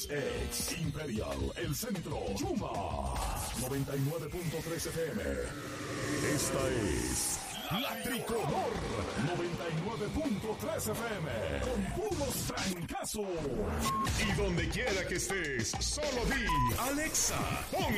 Ex Imperial, El Centro, Chuma, 99.3 FM. Esta es La Tricolor, 99.3 FM, con puros trancazos. Y donde quiera que estés, solo di, Alexa, pon